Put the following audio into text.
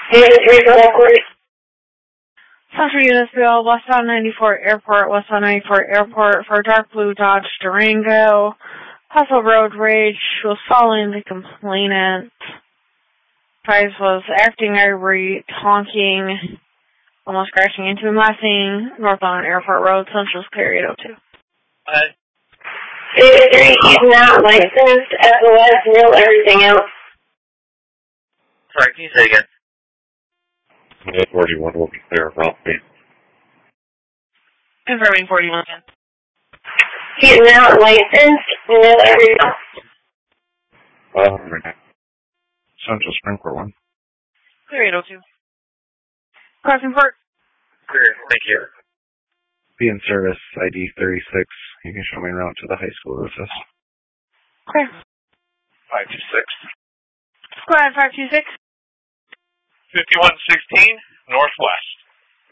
Central Unitsville, westbound 94 Airport, westbound 94 Airport for dark blue Dodge Durango. Hustle road rage was following the complainant. Price was acting irate, honking, almost crashing into him, laughing, northbound Airport Road, Central's clear 802. He's not licensed, SOS, nil, everything else. Sorry, can you say it again? 41 will be clear, probably. Confirming 41 again. He's not licensed, nil, everything else. Central Springport 1. Clear 802. Crossing port. Clear, thank you. Be in service, ID 36. You can show me around to the high school recess. Clear. 526. Squad 526. 5116.